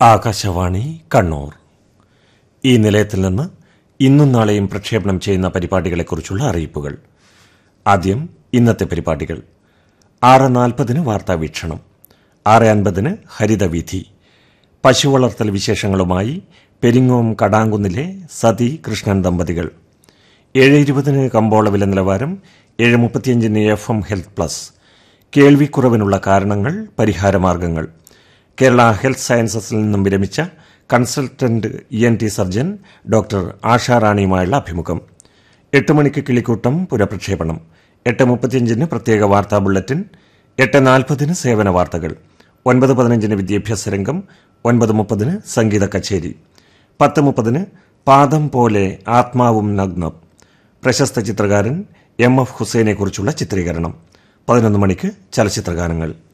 ആകാശവാണി കണ്ണൂർ. ഈ നിലയത്തിൽ നിന്ന് ഇന്നും നാളെയും പ്രക്ഷേപണം ചെയ്യുന്ന പരിപാടികളെക്കുറിച്ചുള്ള അറിയിപ്പുകൾ. ആദ്യം ഇന്നത്തെ പരിപാടികൾ. 6:40 വാർത്താവീക്ഷണം, 6:50 ഹരിതവീഥി, പശു വളർത്തൽ വിശേഷങ്ങളുമായി പെരിങ്ങോം കടാങ്കുന്നിലെ സതി കൃഷ്ണൻ ദമ്പതികൾ. 7:20 കമ്പോള വില നിലവാരം, 7:35 FM ഹെൽത്ത് പ്ലസ്, കേൾവിക്കുറവിനുള്ള കാരണങ്ങൾ, പരിഹാരമാർഗങ്ങൾ, കേരള ഹെൽത്ത് സയൻസസിൽ നിന്നും വിരമിച്ച കൺസൾട്ടന്റ് ENT സർജൻ ഡോക്ടർ ആശാറാണിയുമായുള്ള അഭിമുഖം. 8 മണിക്ക് കിളിക്കൂട്ടം പുനഃപ്രക്ഷേപണം, 8:35 പ്രത്യേക വാർത്താ ബുള്ളറ്റിൻ, 8:40 സേവന വാർത്തകൾ, 9:15 വിദ്യാഭ്യാസ രംഗം, 9:30 സംഗീത കച്ചേരി, 10:30 പാദം പോലെ ആത്മാവും നഗ്നം, പ്രശസ്ത ചിത്രകാരൻ MF ഹുസൈനെക്കുറിച്ചുള്ള ചിത്രീകരണം, 11 മണിക്ക് ചലച്ചിത്രഗാനങ്ങൾ.